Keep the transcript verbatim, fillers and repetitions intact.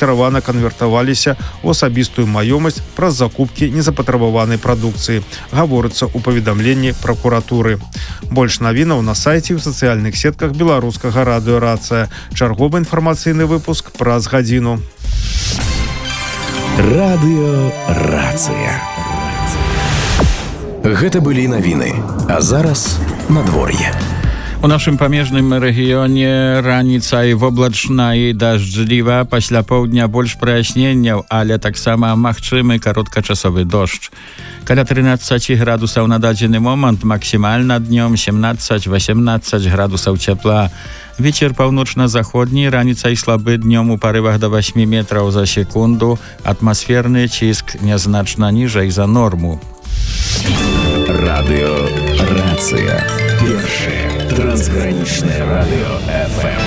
накіравана канвертаваліся ў асабістую маёмасць праз закупкі незапатрабаванай прадукцыі, гаворыцца ў паведамленні пракуратуры. Больш навінаў на сайце і ў сацыяльных сетках беларускага радыё «Рацыя». Чарговы інфармацыйны выпуск праз гадзіну. Радыё «Рацыя». Гэта былі навіны, а зараз надвор'е. У нашым памежным рэгіёне раніца і воблачна і дажджліва, пасля поўдня больш праясненняў, але таксама магчымы кароткачасовы дождж. Каля трынаццаць градусаў на дадзены момант, максімальна днём сямнаццаць-васямнаццаць градусаў цяпла. Вецер паўночна-заходні, раніцай слабы, днём у парывах да васьмі метраў за секунду. Атмасферны ціск нязначна ніжэй за норму. Радыё «Рацыя». Першае трансгранічнае радыё эф эм.